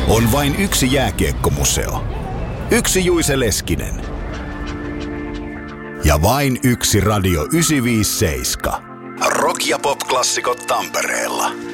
On vain yksi jääkiekkomuseo. Yksi Juise Leskinen. Ja vain yksi Radio 957. Rock- ja pop-klassikot Tampereella.